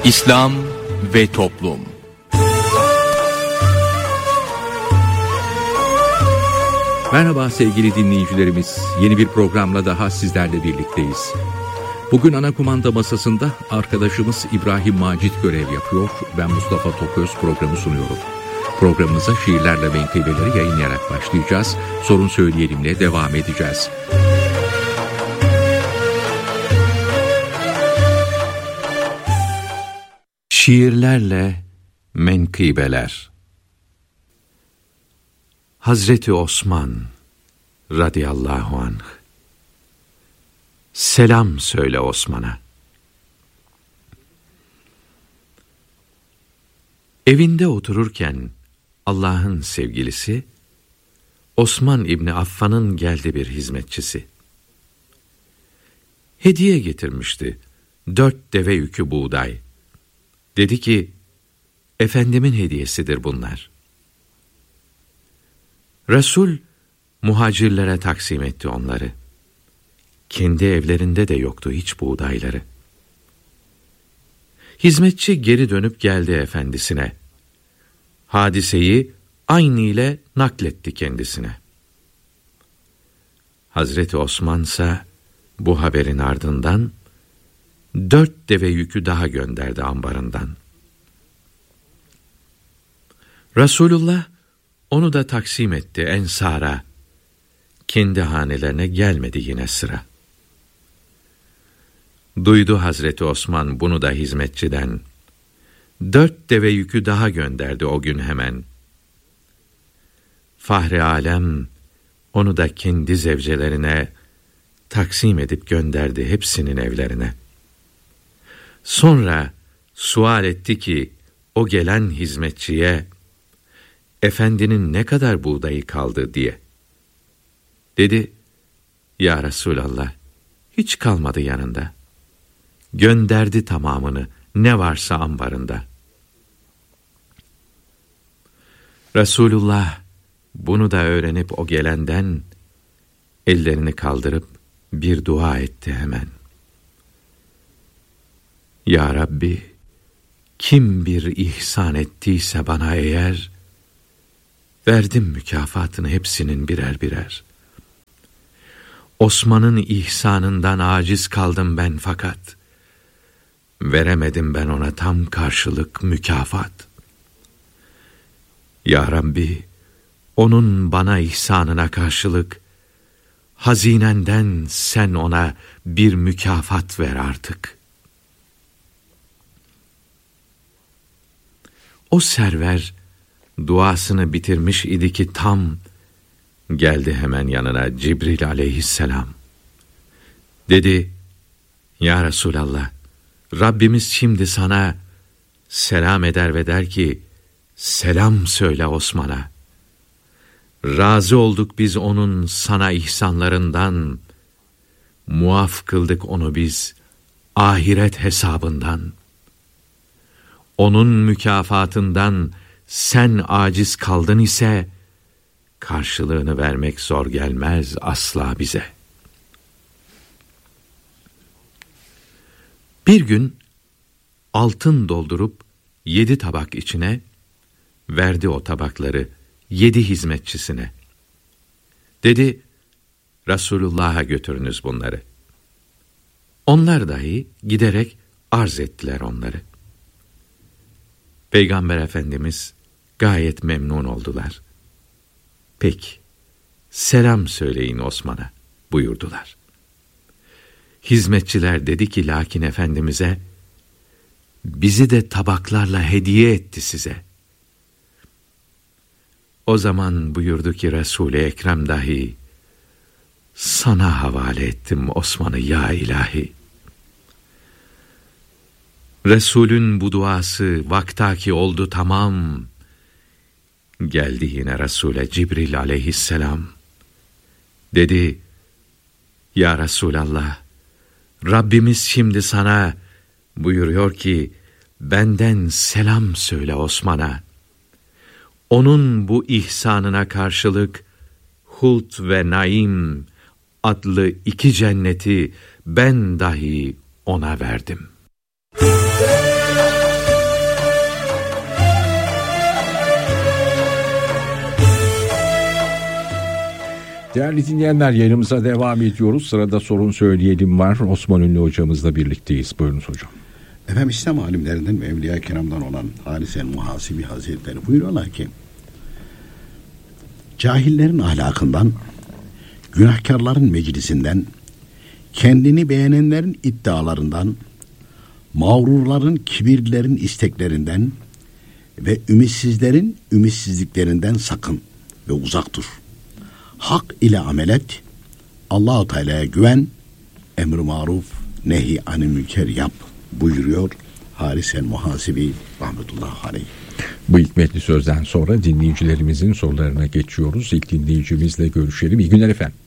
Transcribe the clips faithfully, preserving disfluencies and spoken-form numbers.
İslam ve Toplum. Merhaba sevgili dinleyicilerimiz. Yeni bir programla daha sizlerle birlikteyiz. Bugün ana kumanda masasında arkadaşımız İbrahim Macit görev yapıyor. Ben Mustafa Toköz programı sunuyorum. Programımıza şiirlerle menkıbeleri yayınlayarak başlayacağız. Sorun Söyleyelim'le devam edeceğiz. Şiirlerle menkıbeler. Hazreti Osman radıyallahu anh. Selam söyle Osman'a. Evinde otururken Allah'ın sevgilisi Osman İbni Affan'ın geldi bir hizmetçisi. Hediye getirmişti. Dört deve yükü buğday. Dedi ki, Efendimin hediyesidir bunlar. Resul muhacirlere taksim etti onları. Kendi evlerinde de yoktu hiç buğdayları. Hizmetçi geri dönüp geldi efendisine. Hadiseyi aynı ile nakletti kendisine. Hazreti Osman ise bu haberin ardından dört deve yükü daha gönderdi ambarından. Resulullah onu da taksim etti ensara. Kendi hanelerine gelmedi yine sıra. Duydu Hazreti Osman bunu da hizmetçiden. Dört deve yükü daha gönderdi o gün hemen. Fahri alem onu da kendi zevcelerine taksim edip gönderdi hepsinin evlerine. Sonra sual etti ki o gelen hizmetçiye, Efendinin ne kadar buğdayı kaldı diye. Dedi, ya Resulallah, hiç kalmadı yanında. Gönderdi tamamını, ne varsa ambarında. Resulullah bunu da öğrenip o gelenden ellerini kaldırıp bir dua etti hemen. Ya Rabbi, kim bir ihsan ettiyse bana eğer, verdim mükafatını hepsinin birer birer. Osman'ın ihsanından aciz kaldım ben fakat, veremedim ben ona tam karşılık mükafat. Ya Rabbi, onun bana ihsanına karşılık, hazinenden sen ona bir mükafat ver artık. O server duasını bitirmiş idi ki tam geldi hemen yanına Cibril aleyhisselam. Dedi, ya Resulallah, Rabbimiz şimdi sana selam eder ve der ki, selam söyle Osman'a. Razı olduk biz onun sana ihsanlarından, muaf kıldık onu biz ahiret hesabından. Onun mükafatından sen aciz kaldın ise, karşılığını vermek zor gelmez asla bize. Bir gün altın doldurup yedi tabak içine, verdi o tabakları yedi hizmetçisine. Dedi, Resulullah'a götürünüz bunları. Onlar dahi giderek arz ettiler onları. Peygamber Efendimiz gayet memnun oldular. Peki, selam söyleyin Osman'a buyurdular. Hizmetçiler dedi ki lakin Efendimiz'e, bizi de tabaklarla hediye etti size. O zaman buyurdu ki Resul-i Ekrem dahi, sana havale ettim Osman'ı ya ilahi. Resulün bu duası vaktaki oldu tamam. Geldi yine Resul'e Cibril aleyhisselam. Dedi, ya Resulallah, Rabbimiz şimdi sana buyuruyor ki, benden selam söyle Osman'a. Onun bu ihsanına karşılık Hult ve Naim adlı iki cenneti ben dahi ona verdim. Değerli dinleyenler, yayınımıza devam ediyoruz. Sırada sorun söyleyelim var. Osman Ünlü hocamızla birlikteyiz. Buyurunuz hocam. Efendim, İslam alimlerinden ve Evliya-i Kiram'dan olan Haris el-Muhasibi Hazretleri buyuruyorlar ki, cahillerin ahlakından, günahkarların meclisinden, kendini beğenenlerin iddialarından, mağrurların, kibirlilerin isteklerinden ve ümitsizlerin ümitsizliklerinden sakın ve uzak dur. Hak ile amel et, Allah-u Teala'ya güven, emr-i maruf, nehi anil münker yap buyuruyor Haris el-Muhasibi rahmetullahi aleyh. Bu hikmetli sözden sonra dinleyicilerimizin sorularına geçiyoruz. İlk dinleyicimizle görüşelim. İyi günler efendim.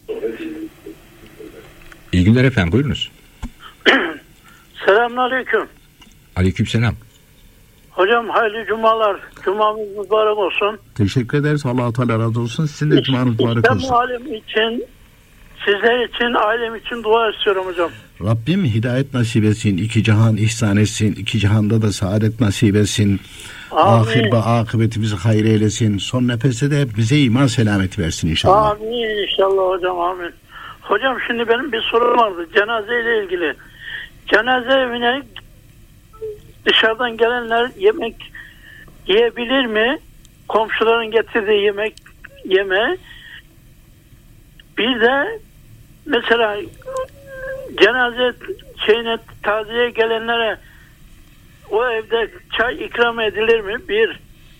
İyi günler efendim, buyurunuz. Selamünaleyküm. Aleykümselam. Hocam hayırlı cumalar. Cumamız mübarek olsun. Teşekkür ederiz. Allah-u Teala razı olsun. Sizin de cumanız mübarek olsun. İslam alem için, sizler için, ailem için dua istiyorum hocam. Rabbim hidayet nasip etsin, iki cihan ihsan etsin, iki cihanda da saadet nasip etsin. Ahir ve akıbetimizi hayır eylesin. Son nefeste de bize iman selameti versin inşallah. Amin inşallah hocam, amin. Hocam şimdi benim bir sorum vardı cenaze ile ilgili. Cenaze evine dışarıdan gelenler yemek yiyebilir mi? Komşuların getirdiği yemek yeme. Bir de mesela cenaze şeyine, taziye gelenlere o evde çay ikram edilir mi? Bir.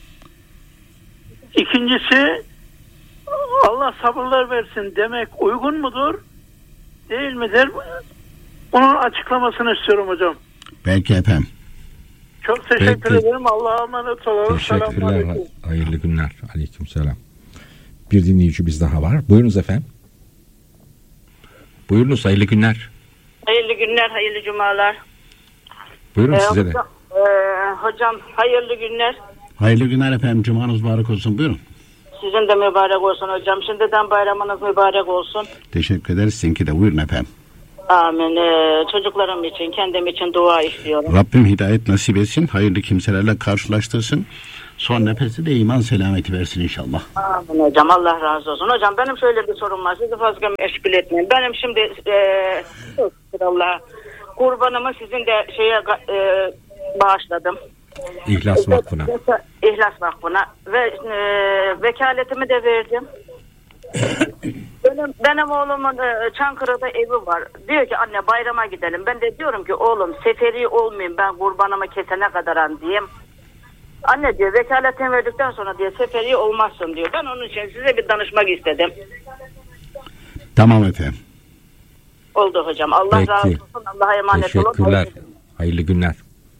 İkincisi, Allah sabırlar versin demek uygun mudur? Değil midir? Bunun açıklamasını istiyorum hocam. Belki efendim. Çok teşekkür Peki. ederim. Allah'a emanet olalım. Teşekkürler. Hayırlı günler. Aleykümselam. Bir dinleyicimiz daha var. Buyurunuz efendim. Buyurunuz, hayırlı günler. Hayırlı günler, hayırlı cumalar. Buyurun Ee, size de. hocam, e, hocam hayırlı günler. Hayırlı günler efendim. Cumanız mübarek olsun. Buyurun. Sizin de mübarek olsun hocam. Şimdiden bayramınız mübarek olsun. Teşekkür ederiz. Sizinki de buyurun efendim. Amin. Ee, çocuklarım için, kendim için dua istiyorum. Rabbim hidayet nasip etsin. Hayırlı kimselerle karşılaştırsın. Son nefeste de iman selameti versin inşallah. Amin hocam. Allah razı olsun. Hocam benim şöyle bir sorum var. Sizi fazla meşgul etmeyin. Benim şimdi e, Allah kurbanımı sizin de şeye e, bağışladım. İhlas Vakfı'na. İhlas Vakfı'na ve e, vekaletimi de verdim. Benim, benim oğlumun e, Çankırı'da evi var. Diyor ki anne bayrama gidelim. Ben de diyorum ki oğlum seferi olmayayım, ben kurbanımı kesene kadar an diyeyim. Anne diyor vekaletini verdikten sonra diyor seferi olmazsın diyor. Ben onun için size bir danışmak istedim. Tamam efendim. Oldu hocam. Allah Peki. razı olsun. Allah'a emanet olun. Teşekkürler. Hayırlı günler.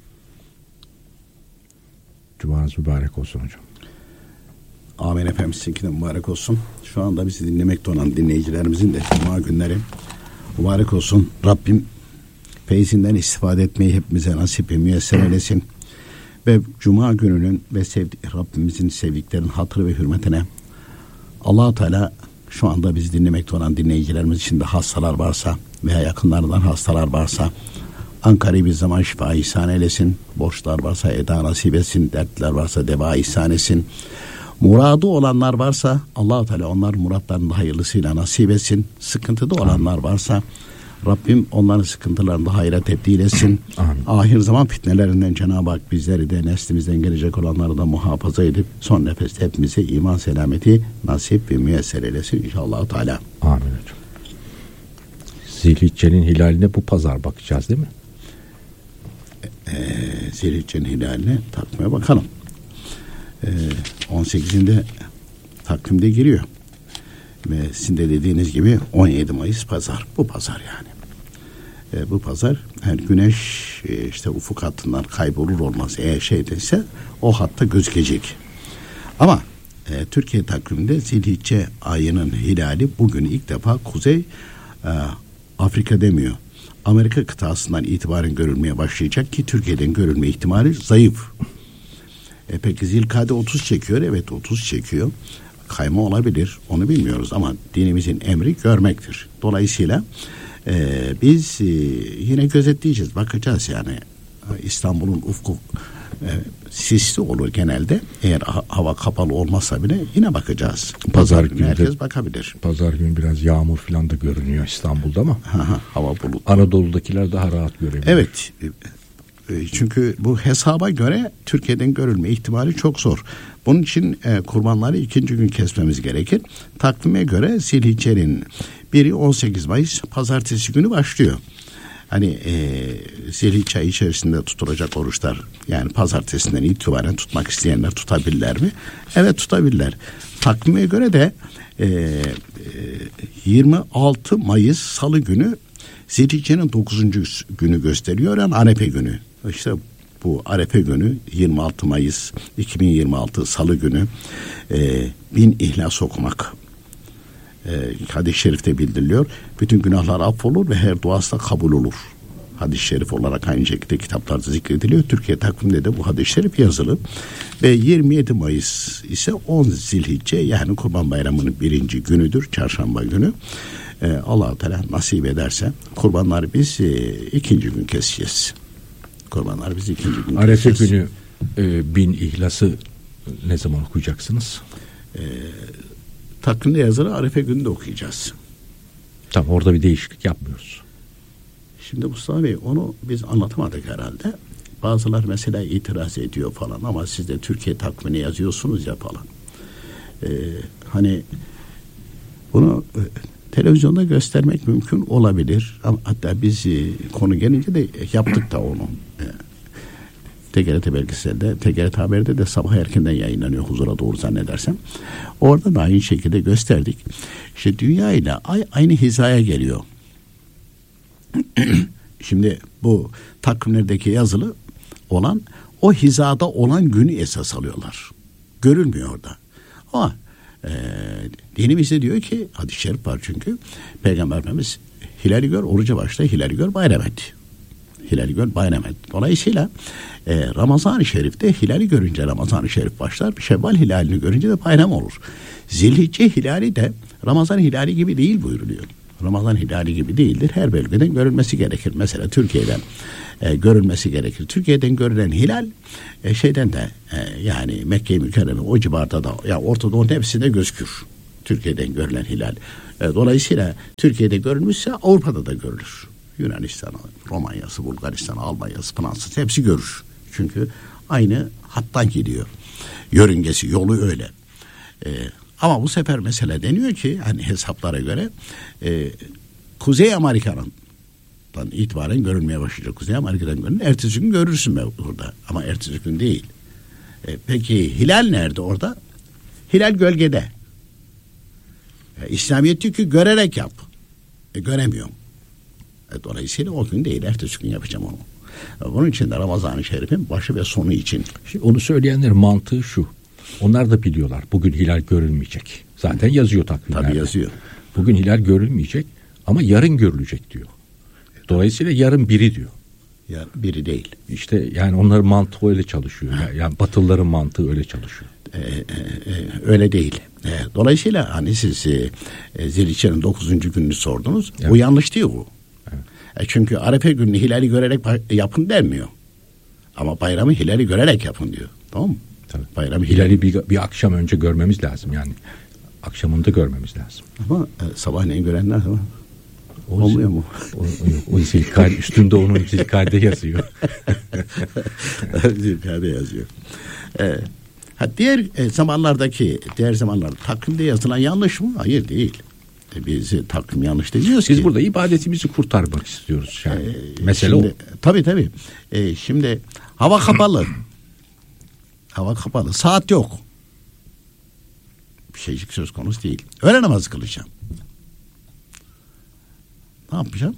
Cumanız mübarek olsun hocam. Amin efendim, sizinki de mübarek olsun. Şu anda bizi dinlemekte olan dinleyicilerimizin de cuma günleri mübarek olsun. Rabbim feyzinden istifade etmeyi hepimize nasip ve müyesser eylesin. Ve cuma gününün ve sevdi, Rabbimizin sevdiklerinin hatırı ve hürmetine Allah-u Teala şu anda bizi dinlemekte olan dinleyicilerimiz içinde hastalar varsa veya yakınlarından hastalar varsa Ankara'yı bir zaman şifa ihsan eylesin. Borçlar varsa eda nasip etsin. Dertler varsa deva ihsan etsin. Muradı olanlar varsa Allah-u Teala onlar muratlarının hayırlısıyla nasip etsin. Sıkıntıda olanlar varsa Rabbim onların sıkıntılarını da hayra tebdil etsin. Amin. Ahir zaman fitnelerinden Cenab-ı Hak bizleri de neslimizden gelecek olanları da muhafaza edip son nefeste hepimize iman selameti nasip ve müyesser eylesin inşallah Teala. Amin hocam. Zilhicce'nin hilaline bu pazar bakacağız değil mi? Ee, Zilhicce'nin hilaline takvime bakalım. Ee, on sekizinde takvimde giriyor. Ve sizin de dediğiniz gibi on yedi Mayıs pazar. Bu pazar yani. Ee, bu pazar her güneş e, işte ufuk hattından kaybolur olmaz eğer şeydeyse o hatta gözükecek. Ama e, Türkiye takviminde Zilhicce ayının hilali bugün ilk defa Kuzey e, Afrika demiyor. Amerika kıtasından itibaren görülmeye başlayacak ki Türkiye'den görülme ihtimali zayıf. E peki Zilkade otuz çekiyor. Evet otuz çekiyor. Kayma olabilir. Onu bilmiyoruz ama dinimizin emri görmektir. Dolayısıyla e, biz e, yine gözetleyeceğiz. Bakacağız yani. İstanbul'un ufku e, sisli olur genelde. Eğer ha- hava kapalı olmazsa bile yine bakacağız. Pazar günü herkes bakabilir. Pazar günü biraz yağmur falan da görünüyor İstanbul'da ama Ha, hava bulutlu. Anadolu'dakiler daha rahat görebilir. Evet. Çünkü bu hesaba göre Türkiye'den görülme ihtimali çok zor. Bunun için e, kurbanları ikinci gün kesmemiz gerekir. Takvime göre Zilhicce'nin biri on sekiz Mayıs pazartesi günü başlıyor. Hani e, Zilhicce ayı içerisinde tutulacak oruçlar, yani pazartesinden itibaren tutmak isteyenler tutabilirler mi? Evet, tutabilirler. Takvime göre de e, e, yirmi altı Mayıs Salı günü Zilhicce'nin dokuzuncu günü gösteriyor, yani Arefe günü. İşte bu Arefe günü yirmi altı Mayıs iki bin yirmi altı Salı günü e, bin ihlas okumak e, hadis-i şerifte bildiriliyor. Bütün günahlar affolur ve her duası da kabul olur. Hadis-i şerif olarak aynı şekilde kitaplarda zikrediliyor. Türkiye takviminde de bu hadis-i şerif yazılı. Ve yirmi yedi Mayıs ise on Zilhicce, yani Kurban Bayramı'nın birinci günüdür, çarşamba günü. Ee, Allah-u Teala nasip ederse kurbanları biz e, ikinci gün keseceğiz. Kurbanları biz ikinci gün Arefe keseceğiz. günü e, bin ihlası ne zaman okuyacaksınız? E, takvimde yazılı Arefe günü de okuyacağız. Tamam, orada bir değişiklik yapmıyoruz. Şimdi Mustafa Bey, onu biz anlatamadık herhalde. Bazılar mesela itiraz ediyor falan, ama siz de Türkiye takvimini yazıyorsunuz ya falan. Ee, hani bunu e, televizyonda göstermek mümkün olabilir. Ama hatta biz e, konu gelince de yaptık da onu. E, T G R T belgeselde, T G R T Haber'de de sabah erkenden yayınlanıyor, huzura doğru zannedersem. Orada da aynı şekilde gösterdik. İşte dünya ile ay aynı hizaya geliyor. Şimdi bu takvimlerdeki yazılı olan o hizada olan günü esas alıyorlar. Görülmüyor orada. Ama e, dinimizde diyor ki, hadis-i şerif var çünkü, Peygamber Efendimiz hilali gör oruca başla, hilali gör bayram et. Hilali gör bayram et. Dolayısıyla e, Ramazan-ı Şerif'te hilali görünce Ramazan-ı Şerif başlar. Şevval hilalini görünce de bayram olur. Zilhicce hilali de Ramazan hilali gibi değil buyuruluyor. Ramazan hilali gibi değildir. Her bölgeden görülmesi gerekir. Mesela Türkiye'den e, görülmesi gerekir. Türkiye'den görülen hilal e, şeyden de e, yani Mekke-i Mükerreme o civarda da, ya Orta Doğu'nun hepsinde gözükür. Türkiye'den görülen hilal. E, dolayısıyla Türkiye'de görülmüşse Avrupa'da da görülür. Yunanistan, Romanya'sı, Bulgaristan, Almanya'sı, Fransa'sı hepsi görür. Çünkü aynı hattan gidiyor. Yörüngesi, yolu öyle. E, Ama bu sefer mesela deniyor ki, hani hesaplara göre e, Kuzey Amerika'dan itibaren görülmeye başlayacak. Kuzey Amerika'dan görünür. Ertesi gün görürsün burada. Ama ertesi gün değil. E, peki hilal nerede orada? Hilal gölgede. E, İslamiyet diyor ki görerek yap. E, göremiyorum. E, dolayısıyla o gün değil, ertesi gün yapacağım onu. E, bunun için de Ramazan-ı Şerif'in başı ve sonu için. Şimdi onu söyleyenlerin mantığı şu. Onlar da biliyorlar. Bugün hilal görülmeyecek. Zaten yazıyor takvimlerde. Tabii yazıyor. Bugün hilal görülmeyecek ama yarın görülecek diyor. Dolayısıyla yarın biri diyor. Ya biri değil. İşte yani onların mantığı öyle çalışıyor. Yani, yani Batılıların mantığı öyle çalışıyor. Ee, e, öyle değil. E, dolayısıyla hani siz e, Zilhicce'nin dokuzuncu gününü sordunuz. Evet. Bu yanlış değil bu. Evet. E, çünkü Arefe gününü hilali görerek yapın denmiyor. Ama bayramı hilali görerek yapın diyor. Tamam mı? Tabii. Bayramı hilali bir, bir akşam önce görmemiz lazım yani. Akşamında görmemiz lazım. Ama e, sabahleyin görenler ama o olmuyor mu? O, o, o zilkade, üstünde onun zilkade yazıyor. Zilkade yazıyor. E, ha, diğer e, zamanlardaki, diğer zamanlarda takvimde yazılan yanlış mı? Hayır değil. E, biz e, takvim yanlış demiyoruz Biz ki. burada ibadetimizi kurtarmak istiyoruz. Yani. E, Mesele şimdi, o. Tabii tabii. E, şimdi hava kapalı. Hava kapalı. Saat yok. Bir şeycik söz konusu değil. Öğle namazı kılacağım. Ne yapacağım?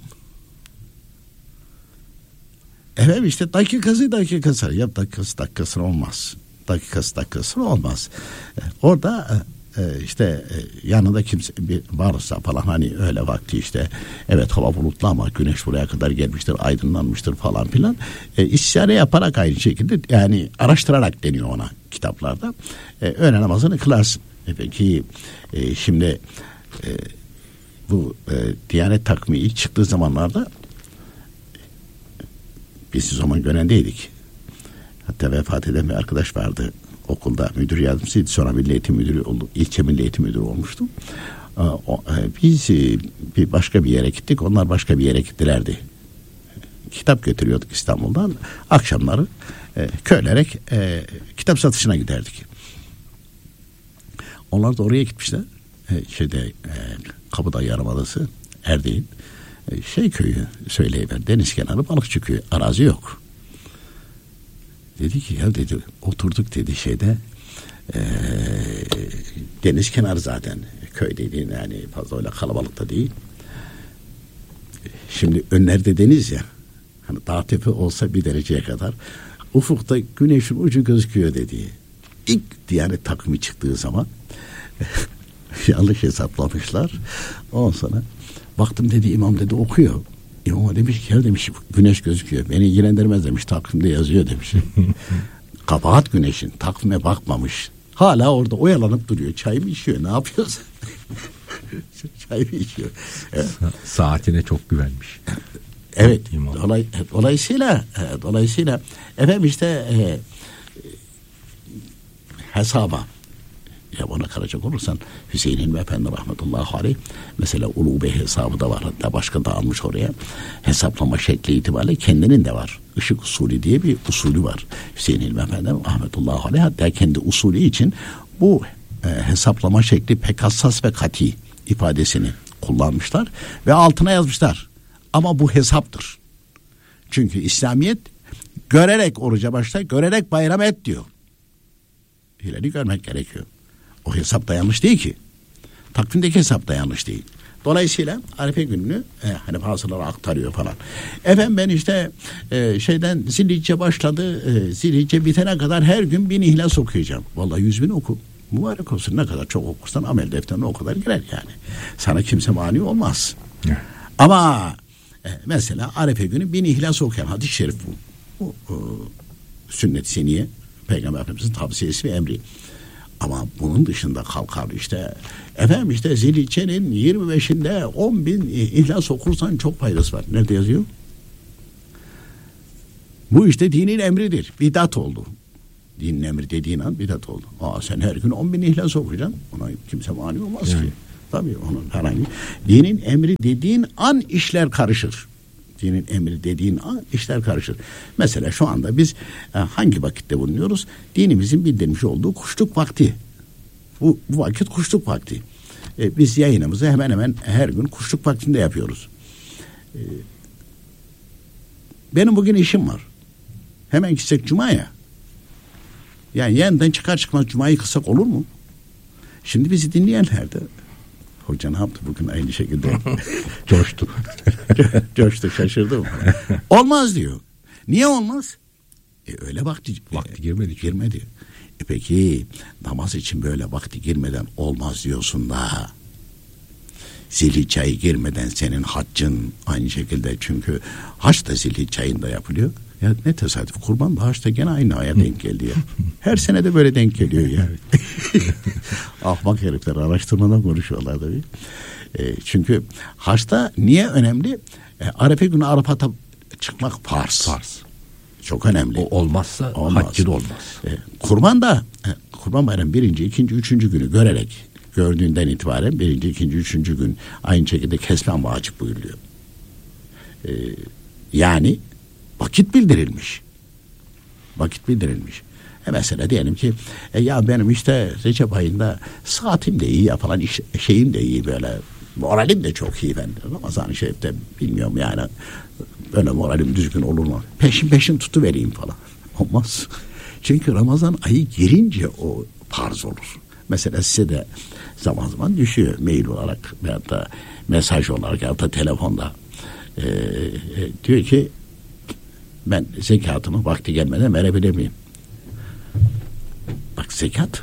Evet işte dakikası dakikası. Ya dakikası dakikası olmaz. Dakikası dakikası olmaz. E, orada e, işte e, yanında kimse bir varsa falan, hani öyle vakti işte evet hava bulutlu ama güneş buraya kadar gelmiştir, aydınlanmıştır falan filan. E, istişare yaparak aynı şekilde, yani araştırarak deniyor ona kitaplarda. E, öğle namazını kılarsın. E, peki e, şimdi e, bu e, Diyanet takvimi ilk çıktığı zamanlarda biz o zaman Gönen'deydik. Hatta vefat eden bir arkadaş vardı. Okulda müdür yardımcısıydı. Sonra milli eğitim müdürü oldu. İlçe milli eğitim müdürü olmuştu. Biz bir başka bir yere gittik. Onlar başka bir yere gittilerdi. Kitap götürüyorduk İstanbul'dan. Akşamları e, köylere e, kitap satışına giderdik. Onlar da oraya gitmişler. E, şeyde e, Kapıda Yarımadası, Erdeğin e, şey köyü söyleyiver. Deniz kenarı balıkçı köyü. Arazi yok. Dedi ki ya dedi oturduk dedi şeyde e, deniz kenarı zaten köy dediğin yani fazla öyle kalabalık da değil. Şimdi önlerde deniz ya, hani dağ tepe olsa bir dereceye kadar ufukta güneşin ucu gözüküyor dedi. İlk yani takvimi çıktığı zaman yanlış hesaplamışlar. Ondan sonra baktım dedi imam dedi okuyor. İmam demiş ki ya demiş güneş gözüküyor. Beni ilgilendirmez demiş, takvimde yazıyor demiş. Kabahat güneşin, takvime bakmamış. Hala orada oyalanıp duruyor. Çay mı içiyor, ne yapıyorsun? Çay mı içiyor? Evet. Saatine çok güvenmiş. Evet. Dolay, dolayısıyla dolayısıyla efendim işte e, hesaba ya ona karacak olursan Hüseyin Hilmi Efendi rahmetullahi aleyh mesela Ulubey hesabı da var, hatta başka da almış oraya. Hesaplama şekli itibariyle kendinin de var. Işık usulü diye bir usulü var. Hüseyin Hilmi Efendi rahmetullahi aleyh hatta kendi usulü için bu e, hesaplama şekli pek hassas ve kati ifadesini kullanmışlar ve altına yazmışlar. Ama bu hesaptır. Çünkü İslamiyet görerek oruca başla, görerek bayram et diyor. Hilali görmek gerekiyor. O hesap da yanlış değil ki. Takvimdeki hesap da yanlış değil. Dolayısıyla Arife gününü e, hani bazıları aktarıyor falan. Efendim ben işte e, şeyden Zilhicce başladı. E, Zilhicce bitene kadar her gün bin İhlas okuyacağım. Vallahi yüz bin oku. Mübarek olsun, ne kadar çok okursan amel defterine o kadar girer yani. Sana kimse mani olmaz. Evet. Ama e, mesela Arife günü bin İhlas okuyan hadis-i şerif bu. Bu e, sünnet-i seniye, Peygamber Efendimiz'in tavsiyesi ve emri. Ama bunun dışında kalkar işte efendim işte Zilhicce'nin yirmi beşinde on bin İhlas okursan çok faydası var. Nerede yazıyor? Bu işte dinin emridir. Bidat oldu. Dinin emri dediğin an bidat oldu. Aa sen her gün on bin İhlas okuyacaksın. Ona kimse mani olmaz yani. Ki. Tabii onun herhangi. Dinin emri dediğin an işler karışır. Dinin emri dediğin an işler karışır. Mesela şu anda biz e, hangi vakitte bulunuyoruz? Dinimizin bildirmiş olduğu kuşluk vakti. Bu, bu vakit kuşluk vakti. E, biz yayınımızı hemen hemen her gün kuşluk vaktinde yapıyoruz. E, benim bugün işim var. Hemen gitsek Cuma'ya. Yani yeniden çıkar çıkmaz Cuma'yı kılsak olur mu? Şimdi bizi dinleyenler de hoca ne yaptı bugün aynı şekilde coştu. Coştu, şaşırdı mı? Olmaz diyor. Niye olmaz? E öyle vakti, vakti girmedi. Girmedi. E peki namaz için böyle vakti girmeden olmaz diyorsun da Zilhicce ayı girmeden senin haccın aynı şekilde, çünkü hac da Zilhicce ayında yapılıyor. Ya ne tesadüf, kurban da haç da gene aynı aya denk geldi ya. Her sene de böyle denk geliyor ya. Ahmak herifler araştırmadan konuşuyorlar tabii. E, çünkü haçta niye önemli? E, Arefe günü Arafat'a çıkmak farz. Farz. Çok önemli. O olmazsa olmaz. Haccı da olmaz. E, kurban da e, Kurban Bayramı birinci, ikinci, üçüncü günü görerek, gördüğünden itibaren birinci, ikinci, üçüncü gün aynı şekilde kesmen vacip buyuruluyor. E, yani vakit bildirilmiş. Vakit bildirilmiş. E mesela diyelim ki e ya benim işte Recep ayında saatim de iyi ya falan, iş, şeyim de iyi, böyle moralim de çok iyi ben. Ramazan-ı Şerif'te bilmiyorum yani böyle moralim düzgün olur mu? Peşin peşin tutuvereyim falan. Olmaz. Çünkü Ramazan ayı girince o farz olur. Mesela size de zaman zaman düşüyor mail olarak veyahut da mesaj olarak ya da telefonda. E, e, diyor ki ben zekatımı vakti gelmeden verebilir miyim? Bak zekat.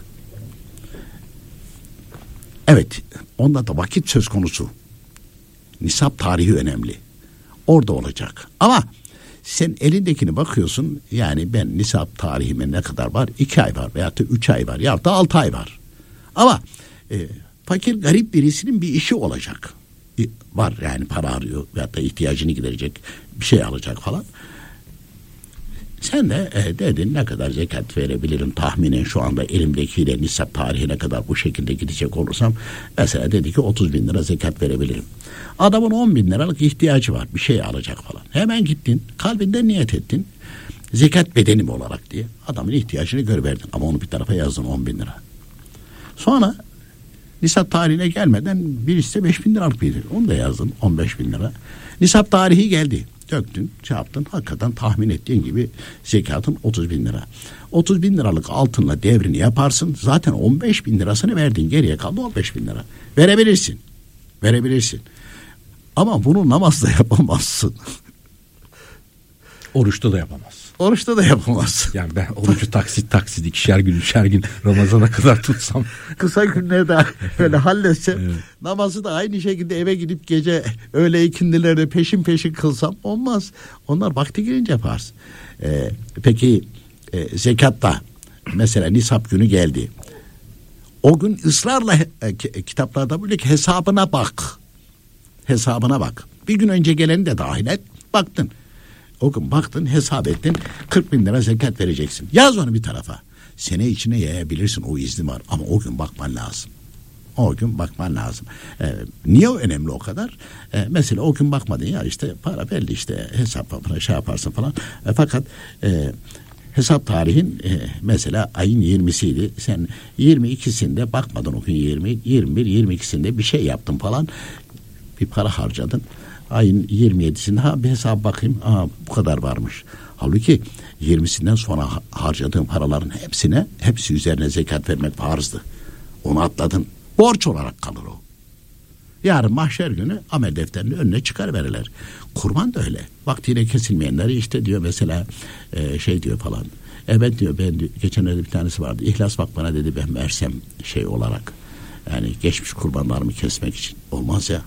Evet, onda da vakit söz konusu. Nisap tarihi önemli. Orada olacak. Ama sen elindekini bakıyorsun, yani ben nisap tarihime ne kadar var? İki ay var veyahut da üç ay var veyahut da altı ay var. Ama e, fakir garip birisinin bir işi olacak. E, var yani, para arıyor veyahut da ihtiyacını giderecek, bir şey alacak falan. sen de e, dedin ne kadar zekat verebilirim tahminen şu anda elimdekiyle nisap tarihine kadar bu şekilde gidecek olursam mesela dedi ki otuz bin lira zekat verebilirim. Adamın on bin liralık ihtiyacı var bir şey alacak falan. Hemen gittin kalbinde niyet ettin zekat bedenim olarak diye adamın ihtiyacını görverdin ama onu bir tarafa yazdın on bin lira. Sonra nisap tarihine gelmeden birisi beş bin liralık bir onu da yazdın on beş bin lira. Nisap tarihi geldi. Döktün, şey yaptın, hakikaten tahmin ettiğin gibi zekatın otuz bin lira. otuz bin liralık altınla devrini yaparsın. Zaten on beş bin lirasını verdin. Geriye kaldı on beş bin lira. Verebilirsin. Verebilirsin. Ama bunu namazda yapamazsın. Oruçta da yapamaz. Oruçta da yapamazsın. Yani ben orucu taksit taksit ikişer gün üçer gün Ramazan'a kadar tutsam. Kısa günlerde böyle halletsem evet. Namazı da aynı şekilde eve gidip gece öğle ikindilerde peşin peşin kılsam olmaz. Onlar vakti girince yaparsın. Ee, peki e, zekatta mesela nisap günü geldi. O gün ısrarla e, kitaplarda böyle hesabına bak. Hesabına bak. Bir gün önce geleni de dahil et. Baktın. O gün baktın hesap ettin kırk bin lira zekat vereceksin. Yaz onu bir tarafa. Sene içine yayabilirsin o izni var ama o gün bakman lazım. O gün bakman lazım. Ee, niye o önemli o kadar? Ee, mesela o gün bakmadın ya işte para belli işte hesap yapar, şey yaparsın falan. E, fakat e, hesap tarihin e, mesela ayın yirmisiydi. Sen yirmi ikisinde bakmadın o gün yirmi, yirmi bir, yirmi ikisinde bir şey yaptın falan. Bir para harcadın. Ayın yirmi yedisinde ha bir hesap bakayım. Aa, bu kadar varmış. Halbuki yirmisinden sonra harcadığın paraların hepsine, hepsi üzerine zekat vermek farzdı. Onu atladın. Borç olarak kalır o. Yarın mahşer günü amel defterini önüne çıkar verirler. Kurban da öyle. Vaktiyle kesilmeyenleri işte diyor mesela e, şey diyor falan. Evet diyor ben diyor, geçenlerde bir tanesi vardı. İhlas bak bana dedi ben versem şey olarak. Yani geçmiş kurbanlarımı kesmek için. Olmaz ya.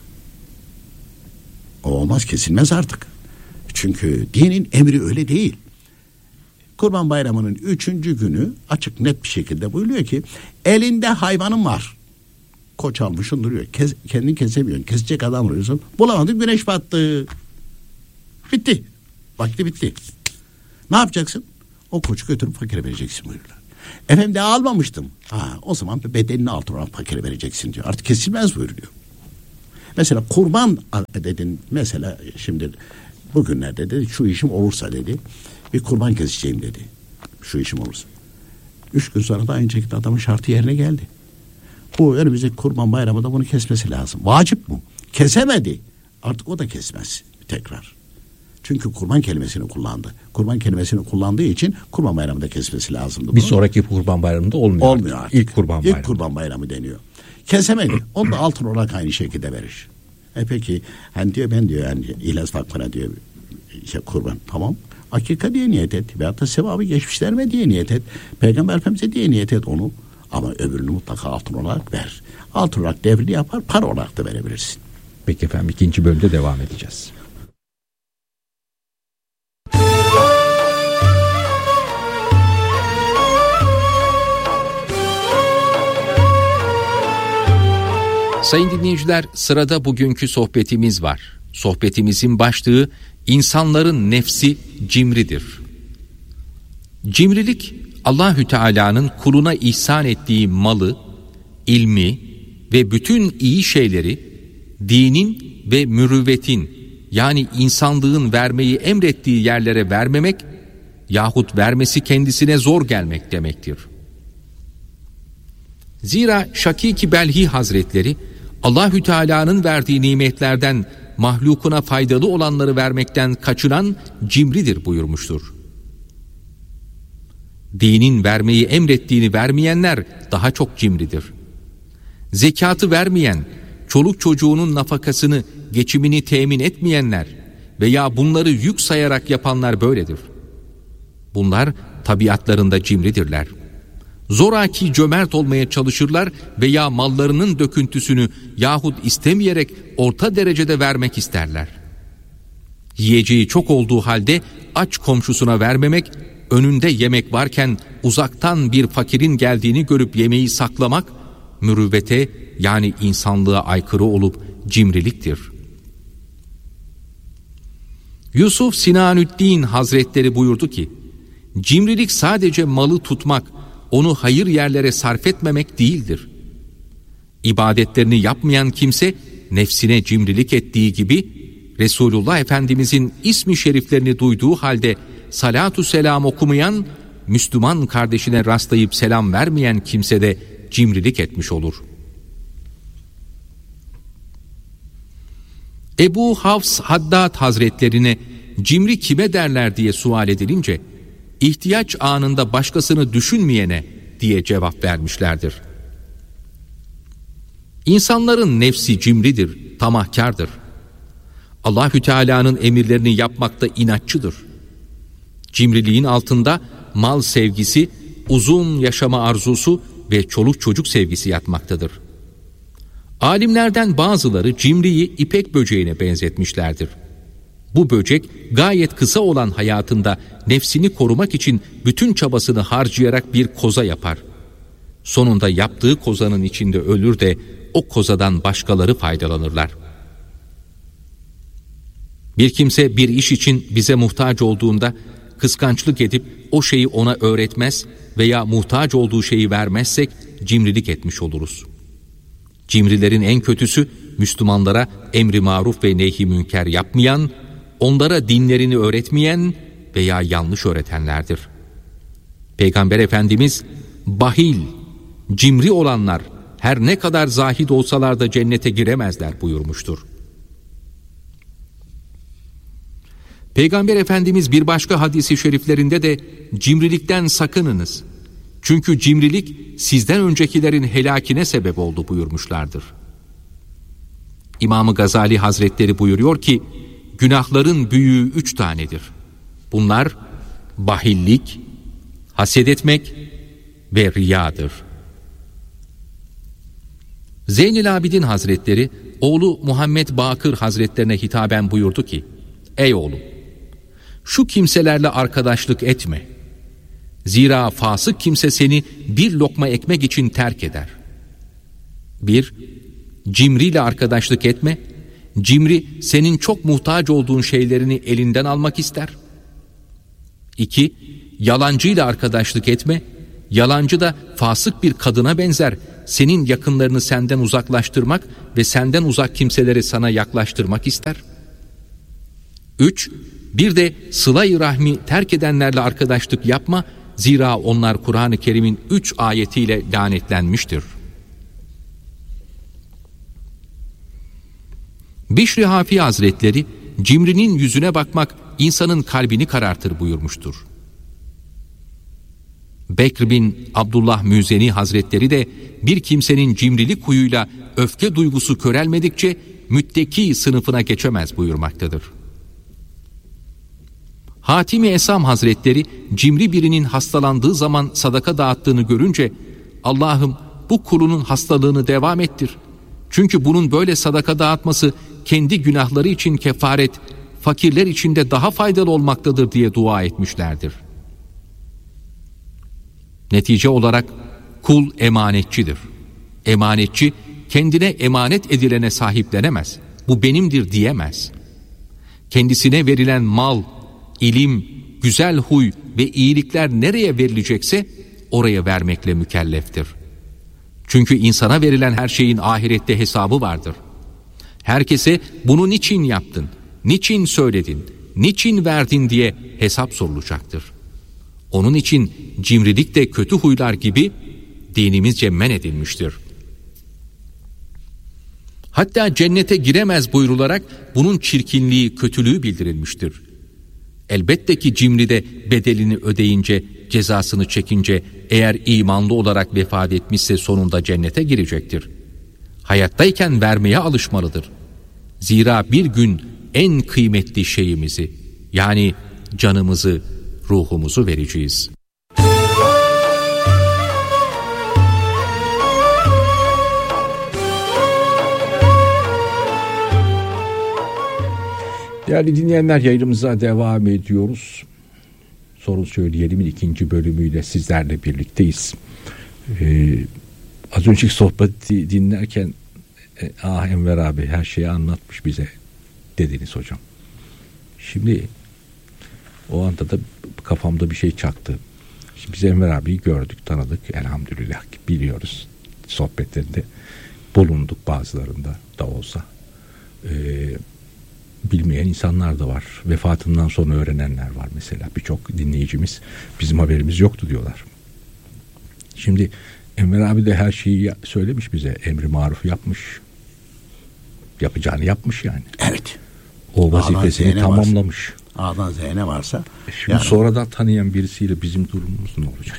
O olmaz kesilmez artık. Çünkü dinin emri öyle değil. Kurban Bayramı'nın üçüncü günü açık net bir şekilde buyuruyor ki elinde hayvanın var. Koç almışsın duruyor. Kes, kendini kesemiyorsun. Kesecek adam arıyorsun. Bulamadın güneş battı. Bitti. Vakti bitti. Ne yapacaksın? O koçu götürüp fakire vereceksin buyuruyorlar. Efendim de almamıştım. Ha, o zaman bedenini altın olan fakire vereceksin diyor. Artık kesilmez buyuruyor. Mesela kurban dedin mesela şimdi bugünlerde dedi şu işim olursa dedi bir kurban keseceğim dedi. Şu işim olursa. Üç gün sonra da aynı şekilde adamın şartı yerine geldi. Bu önümüzdeki kurban bayramında bunu kesmesi lazım. Vacip bu. Kesemedi. Artık o da kesmez tekrar. Çünkü kurban kelimesini kullandı. Kurban kelimesini kullandığı için kurban bayramında kesmesi lazımdı. Bunu. Bir sonraki kurban bayramında olmuyor. Olmuyor artık. İlk kurban bayramı. İlk kurban bayramı deniyor. Kesemedi. Onu da altın olarak aynı şekilde verir. E peki hani diyor ben diyor yani İhlas Vakfı'na diyor işte kurban tamam. Akika diye niyet et. Veyahut da sevabı geçmişlerime diye niyet et. Peygamber Efendimiz'e diye niyet et onu. Ama öbürünü mutlaka altın olarak ver. Altın olarak devrini yapar, para olarak da verebilirsin. Peki efendim ikinci bölümde devam edeceğiz. Sayın dinleyiciler, sırada bugünkü sohbetimiz var. Sohbetimizin başlığı insanların nefsi cimridir. Cimrilik Allahü Teala'nın kuluna ihsan ettiği malı, ilmi ve bütün iyi şeyleri dinin ve mürüvvetin yani insanlığın vermeyi emrettiği yerlere vermemek yahut vermesi kendisine zor gelmek demektir. Zira Şakîk-i Belhi Hazretleri Allahü Teala'nın verdiği nimetlerden mahlukuna faydalı olanları vermekten kaçınan cimridir buyurmuştur. Dinin vermeyi emrettiğini vermeyenler daha çok cimridir. Zekatı vermeyen, çoluk çocuğunun nafakasını, geçimini temin etmeyenler veya bunları yük sayarak yapanlar böyledir. Bunlar tabiatlarında cimridirler. Zoraki cömert olmaya çalışırlar veya mallarının döküntüsünü yahut istemeyerek orta derecede vermek isterler. Yiyeceği çok olduğu halde aç komşusuna vermemek, önünde yemek varken uzaktan bir fakirin geldiğini görüp yemeği saklamak, mürüvvete yani insanlığa aykırı olup cimriliktir. Yusuf Sinanüddin Hazretleri buyurdu ki, Cimrilik sadece malı tutmak, onu hayır yerlere sarf etmemek değildir. İbadetlerini yapmayan kimse nefsine cimrilik ettiği gibi Resulullah Efendimizin ismi şeriflerini duyduğu halde salatu selam okumayan, Müslüman kardeşine rastlayıp selam vermeyen kimse de cimrilik etmiş olur. Ebu Hafs Haddad Hazretlerine cimri kime derler diye sual edilince, ihtiyaç anında başkasını düşünmeyene diye cevap vermişlerdir. İnsanların nefsi cimridir, tamahkardır. Allahü Teala'nın emirlerini yapmakta inatçıdır. Cimriliğin altında mal sevgisi, uzun yaşama arzusu ve çoluk çocuk sevgisi yatmaktadır. Alimlerden bazıları cimriyi ipek böceğine benzetmişlerdir. Bu böcek gayet kısa olan hayatında nefsini korumak için bütün çabasını harcayarak bir koza yapar. Sonunda yaptığı kozanın içinde ölür de o kozadan başkaları faydalanırlar. Bir kimse bir iş için bize muhtaç olduğunda kıskançlık edip o şeyi ona öğretmez veya muhtaç olduğu şeyi vermezsek cimrilik etmiş oluruz. Cimrilerin en kötüsü Müslümanlara emri maruf ve nehy-i münker yapmayan, onlara dinlerini öğretmeyen veya yanlış öğretenlerdir. Peygamber Efendimiz, bahil, cimri olanlar her ne kadar zahid olsalar da cennete giremezler buyurmuştur. Peygamber Efendimiz bir başka hadisi şeriflerinde de cimrilikten sakınınız. Çünkü cimrilik sizden öncekilerin helakine sebep oldu buyurmuşlardır. İmam-ı Gazali Hazretleri buyuruyor ki, günahların büyüğü üç tanedir. Bunlar bahillik, haset etmek ve riyadır. Zeynel Abidin Hazretleri oğlu Muhammed Bakır Hazretlerine hitaben buyurdu ki, ey oğlum, şu kimselerle arkadaşlık etme. Zira fasık kimse seni bir lokma ekmek için terk eder. Bir, cimriyle arkadaşlık etme. Cimri senin çok muhtaç olduğun şeylerini elinden almak ister. İki, yalancıyla arkadaşlık etme. Yalancı da fasık bir kadına benzer. Senin yakınlarını senden uzaklaştırmak ve senden uzak kimseleri sana yaklaştırmak ister. Üç, bir de sıla-i rahmi terk edenlerle arkadaşlık yapma. Zira onlar Kur'an-ı Kerim'in üç ayetiyle lanetlenmiştir. Bişri Hafi Hazretleri, cimrinin yüzüne bakmak insanın kalbini karartır buyurmuştur. Bekr bin Abdullah Müzeni Hazretleri de bir kimsenin cimrilik huyuyla öfke duygusu körelmedikçe mütteki sınıfına geçemez buyurmaktadır. Hatimi Esam Hazretleri cimri birinin hastalandığı zaman sadaka dağıttığını görünce, Allah'ım bu kulunun hastalığını devam ettir. Çünkü bunun böyle sadaka dağıtması kendi günahları için kefaret, fakirler için de daha faydalı olmaktadır diye dua etmişlerdir. Netice olarak kul emanetçidir. Emanetçi kendine emanet edilene sahiplenemez. Bu benimdir diyemez. Kendisine verilen mal, ilim, güzel huy ve iyilikler nereye verilecekse oraya vermekle mükelleftir. Çünkü insana verilen her şeyin ahirette hesabı vardır. Herkese bunu niçin yaptın, niçin söyledin, niçin verdin diye hesap sorulacaktır. Onun için cimrilik de kötü huylar gibi dinimizce men edilmiştir. Hatta cennete giremez buyrularak bunun çirkinliği, kötülüğü bildirilmiştir. Elbette ki cimri de bedelini ödeyince, cezasını çekince eğer imanlı olarak vefat etmişse sonunda cennete girecektir. Hayattayken vermeye alışmalıdır. Zira bir gün en kıymetli şeyimizi, yani canımızı, ruhumuzu vereceğiz. Değerli dinleyenler, yayınımıza devam ediyoruz. Sorun Söyleyelim'in ikinci bölümüyle sizlerle birlikteyiz. Ee, az önceki sohbeti dinlerken e, ah Enver abi her şeyi anlatmış bize dediniz hocam. Şimdi O anda da kafamda bir şey çaktı. Şimdi biz Enver abiyi gördük, tanıdık, elhamdülillah biliyoruz. Sohbetlerinde bulunduk, bazılarında da olsa. Ee, bilmeyen insanlar da var. Vefatından sonra öğrenenler var mesela. Birçok dinleyicimiz bizim haberimiz yoktu diyorlar. Şimdi Enver abi de her şeyi söylemiş bize. Emri maruf yapmış. Yapacağını yapmış yani. Evet. O vazifesini tamamlamış. A'dan Z'ye ne varsa. Şimdi yani, sonradan tanıyan birisiyle bizim durumumuz ne olacak?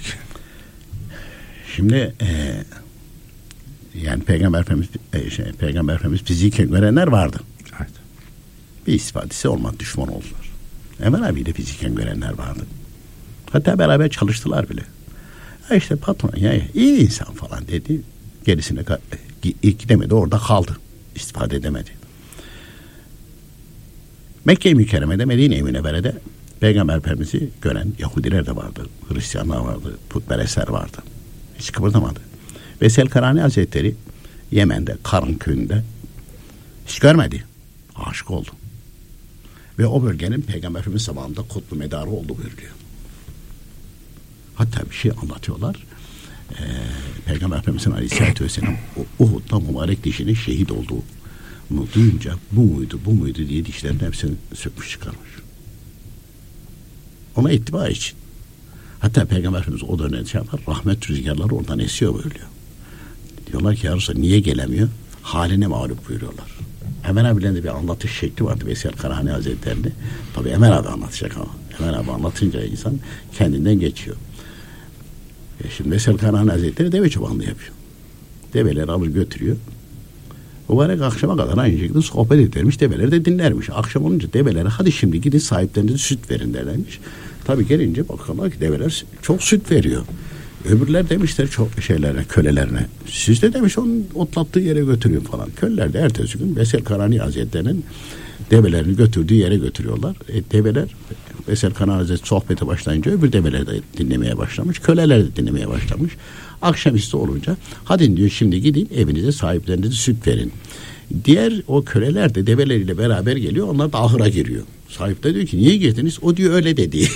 Şimdi e, yani Peygamber Efendimiz e, şey, Peygamber Efendimiz fiziken görenler vardı. Evet. Bir istifadesi olmadı, düşman oldular. Emel abi de fiziken görenler vardı. Hatta beraber çalıştılar bile. Ya işte patron ya iyi insan falan dedi. Gerisine ilk gidemedi, orada kaldı. İstifade edemedi. Mekke-i Mükerreme'de, Medine-i Münevvere'de Peygamber Efendimiz'i gören Yahudiler de vardı. Hristiyanlar vardı. Putperestler vardı. Hiç kıpırdamadı. Veysel Karani Hazretleri Yemen'de, Karın köyünde hiç görmedi. Aşık oldu. Ve o bölgenin Peygamber Efendimiz zamanında kutlu medarı oldu buyuruyor. Hatta bir şey anlatıyorlar. Ee, Peygamber Efendimiz'in Aleyhisselatü Vesselam Uhud'da mübarek dişinin şehit olduğu bunu duyunca bu muydu bu muydu diye dişlerin hepsini sökmüş çıkarmış. Ona ittiba için. Hatta Peygamber Efendimiz o dönemde şey yapar, rahmet rüzgarları oradan esiyor buyuruyor. Diyorlar ki ya Resulallah niye gelemiyor? Haline mağlup buyuruyorlar. Ömer abilerinde bir anlatış şekli vardı Veysel Karani Hazretleri'nde. Tabii Ömer abi anlatacak ama. Ömer abi anlatınca insan kendinden geçiyor. E şimdi Veysel Karani Hazretleri deve çobanlığı yapıyor. Develeri alır götürüyor. Mübarek akşama kadar aynı şekilde sohbet edermiş. Develeri de dinlermiş. Akşam olunca develere hadi şimdi gidin sahiplerinize süt verin derlermiş. Tabii gelince bakıyorlar ki develer çok süt veriyor. Öbürler demişler çok şeylere, kölelerine. Siz de demiş onun otlattığı yere götürüyor falan. Köleler de ertesi gün Veysel Karani Hazretleri'nin develerini götürdüğü yere götürüyorlar. E, develer Veysel Karani Hazretleri sohbete başlayınca öbür develer de dinlemeye başlamış. Köleler de dinlemeye başlamış. Akşamüstü olunca hadi diyor şimdi gidin evinize sahiplerinize süt verin. Diğer o köleler de develeriyle beraber geliyor. Onlar da ahıra giriyor. Sahipler diyor ki niye girdiniz? O diyor öyle dedi.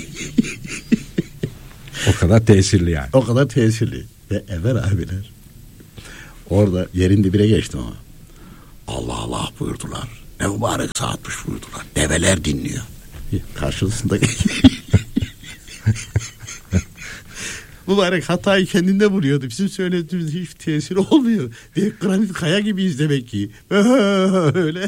O kadar tesirli yani. O kadar tesirli. Ve Enver abiler orada yerin dibine geçti ama Allah Allah buyurdular. Ne mübarek saatmiş buyurdular. Develer dinliyor. Karşısında mübarek hatayı kendinde buluyordu. Bizim söylediğimiz hiç tesiri olmuyor. Bir granit kaya gibiyiz demek ki. Öyle.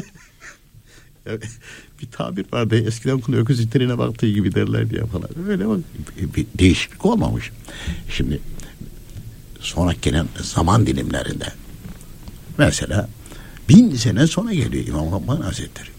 Bir tabir vardı. Eskiden kulu öküz itlerine baktığı gibi derler diye falan. Öyle bak. Bir değişiklik olmamış. Şimdi sonraki gelen zaman dilimlerinde mesela bin sene sonra geliyor İmam Rabbani Hazretleri.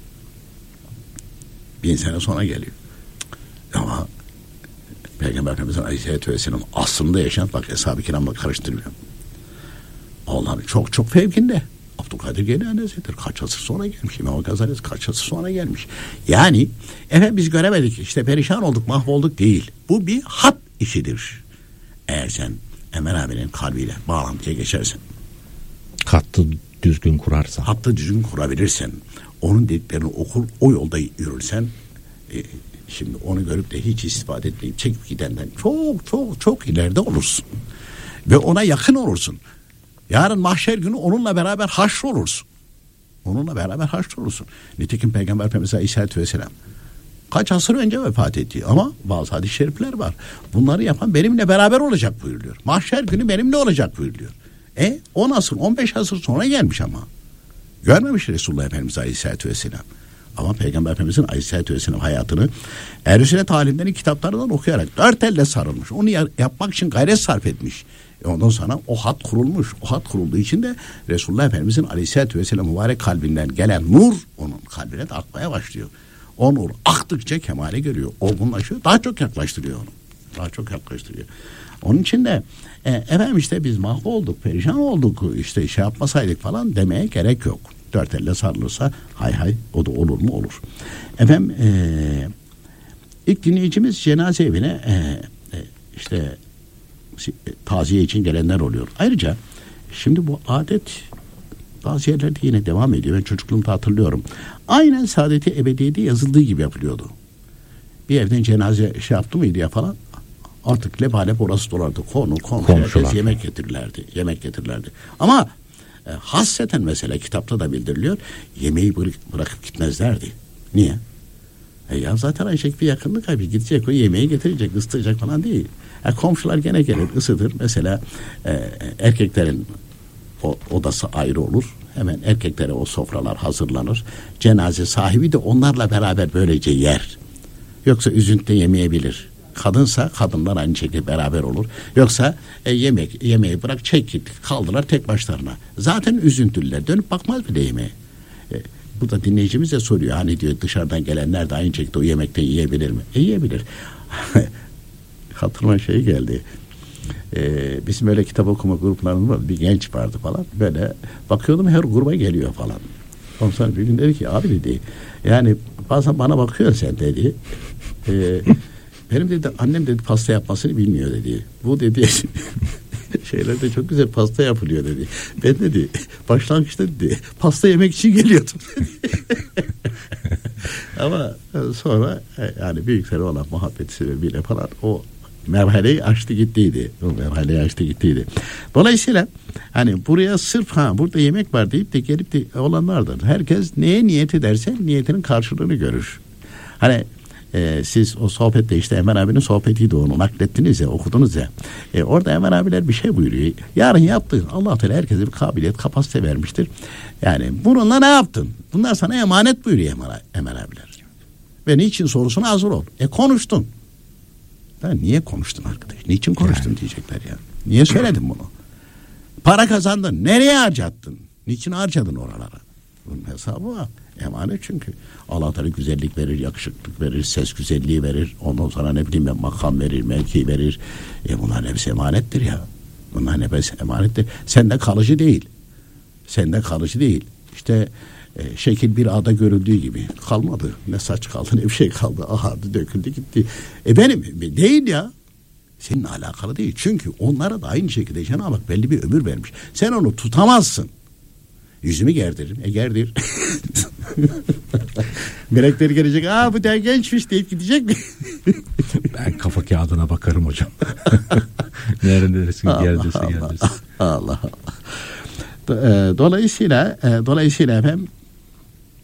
Bin sene sonra geliyor. Ama Peygamber Efendimiz'in Aleyhisselatü Vesselam aslında yaşayan bak Eshab-ı Kiram'la karıştırmıyor. Onlar çok çok fevkinde. Abdülkadir Geylani Hazretleri kaç asır sonra gelmiş. İmam Gazali kaç asır sonra gelmiş. Yani efendim biz göremedik işte perişan olduk mahvolduk değil. Bu bir hat işidir. Eğer sen Emel abinin kalbiyle bağlantıya geçersen. Hattı düzgün kurarsan. Hattı düzgün kurabilirsen. Onun dediklerini okur o yolda yürürsen e, şimdi onu görüp de hiç istifade etmeyip çekip gidenden çok çok çok ileride olursun. Ve ona yakın olursun. Yarın mahşer günü onunla beraber haşr olursun. Onunla beraber haşr olursun. Nitekim Peygamber Efendimiz Aleyhisselatü Vesselam kaç asır önce vefat etti ama bazı hadis-i şerifler var. Bunları yapan benimle beraber olacak buyuruluyor. Mahşer günü benimle olacak buyuruluyor. E on asır on beş asır sonra gelmiş ama. Görmemiş Resulullah Efendimiz Aleyhisselatü Vesselam. Ama Peygamber Efendimiz'in Aleyhisselatü Vesselam hayatını Ehl-i Sünnet alimlerin kitaplarından okuyarak dört elle sarılmış. Onu yapmak için gayret sarf etmiş. E ondan sonra o hat kurulmuş. O hat kurulduğu için de Resulullah Efendimiz'in Aleyhisselatü Vesselam mübarek kalbinden gelen nur onun kalbine de akmaya başlıyor. O nur aktıkça kemale görüyor. Olgunlaşıyor. Daha çok yaklaştırıyor onu. Daha çok yaklaştırıyor. Onun için de e, efendim işte biz mahvolduk, perişan olduk, işte şey yapmasaydık falan demeye gerek yok. Dört elle sarılırsa hay hay o da olur mu olur. Efendim e, ilk dinleyicimiz cenaze evine e, e, işte taziye için gelenler oluyor. Ayrıca şimdi bu adet bazı yerlerde yine devam ediyor. Ben çocukluğumda hatırlıyorum. Aynen Saadet-i Ebediye'de yazıldığı gibi yapılıyordu. bir evden cenaze şey yaptı mıydı ya falan. Artık lebalep orası dolardı. Konu komşu herkes yemek getirirlerdi. Yemek getirirlerdi. Ama e, hasreten mesela kitapta da bildiriliyor. Yemeği bırak, bırakıp gitmezlerdi. Niye? E ya zaten Ayşek bir yakınlık abi. Gidecek o yemeği getirecek, ısıtacak falan değil. E, komşular gene gelir ısıtır. Mesela e, erkeklerin o, odası ayrı olur. Hemen erkeklere o sofralar hazırlanır. Cenaze sahibi de onlarla beraber böylece yer. Yoksa üzüntüde yemeyebilir. Kadınsa kadınlar aynı şekilde beraber olur. Yoksa e, yemek yemeği bırak çek git. Kaldılar tek başlarına. Zaten üzüntülüler. Dönüp bakmaz bile yemeğe. E, bu da dinleyicimiz de soruyor. Hani diyor dışarıdan gelenler de aynı şekilde o yemekte yiyebilir mi? E yiyebilir. Hatırıma şey geldi. Ee, bizim öyle kitap okuma gruplarında bir genç vardı falan. Böyle bakıyordum her gruba geliyor falan. Ondan sonra bir gün dedi ki abi dedi yani bazen bana bakıyor sen dedi. Ee, benim dedi annem dedi pasta yapmasını bilmiyor dedi. Bu dedi şeylerde çok güzel pasta yapılıyor dedi. Ben dedi başlangıçta dedi pasta yemek için geliyordum dedi. Ama sonra yani büyükleri olan muhabbeti sebebiyle falan o merhaleyi açtı gittiydi. O merhaleyi açtı gittiydi. Dolayısıyla hani buraya sırf ha burada yemek var deyip de gelip de olanlardır. Herkes neye niyet ederse niyetinin karşılığını görür. Hani e, siz o sohbette işte Emel abinin sohbetiydi onu naklettiniz ya okudunuz ya. E, orada Emel abiler bir şey buyuruyor. Yarın yaptığın Allah Teala herkese bir kabiliyet kapasite vermiştir. Yani bununla ne yaptın? Bunlar sana emanet buyuruyor Emel, Emel abiler. Ve niçin sorusuna hazır ol. E konuştun. Ya niye konuştun arkadaş? Niçin konuştun yani diyecekler ya. Niye söyledin bunu? Para kazandın. Nereye harcattın? Niçin harcadın oralara? Bunun hesabı var. Emanet çünkü. Allah Teala güzellik verir, yakışıklık verir, ses güzelliği verir. Ondan sonra ne bileyim ben makam verir, mevki verir. E bunların hepsi emanettir ya. Bunların hepsi emanettir. Sende kalıcı değil. Sende kalıcı değil. İşte e, şekil bir ağda görüldüğü gibi kalmadı. Ne saç kaldı ne bir şey kaldı. Aha döküldü gitti. E benim değil ya. Seninle alakalı değil. Çünkü onlara da aynı şekilde Cenab-ı Hak belli bir ömür vermiş. Sen onu tutamazsın. Yüzümü gerdiririm. E gerdir. Melekleri gelecek. Aa bu da gençmiş deyip gidecek mi? Ben kafa kağıdına bakarım hocam. Neresi gerdirse gerdirse. Allah Allah. Dolayısıyla dolayısıyla efendim